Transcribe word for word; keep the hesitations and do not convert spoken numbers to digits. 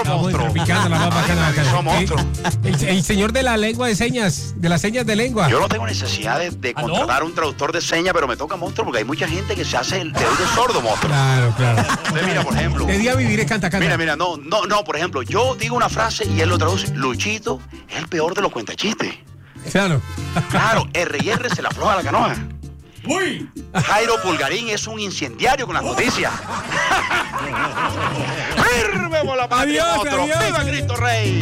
monstruo, monstruo. Picando la más bacana, bacana. Son monstruos. El, el señor de la lengua de señas, de las señas de lengua. Yo no tengo necesidad de, de ¿Ah, no? contratar un traductor de señas, pero me toca, monstruo, porque hay mucha gente que se hace el de oído sordo, monstruo. Claro, claro. Entonces, mira, por ejemplo. De día vivir es canta, canta. Mira, mira, no, no, no, por ejemplo, yo digo una frase y él lo traduce. Luchito es el peor de los cuentachistes. Claro. Claro, R y R se la afloja la canoa. ¡Uy! Jairo Pulgarín es un incendiario con las noticias. ¡Firme por la patria, Adiós, monstruo! adiós. ¡Viva Cristo Rey!